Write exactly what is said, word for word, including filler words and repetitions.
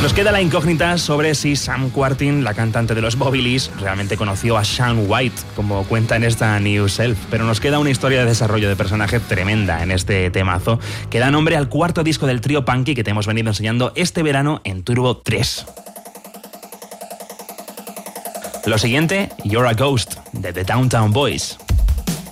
Nos queda la incógnita sobre si Sam Quartin, la cantante de los Bobilis, realmente conoció a Shaun White, como cuenta en esta New Self, pero nos queda una historia de desarrollo de personaje tremenda en este temazo, que da nombre al cuarto disco del trío punky que te hemos venido enseñando este verano en Turbo tres. Lo siguiente, You're a Ghost, de The Downtown Boys.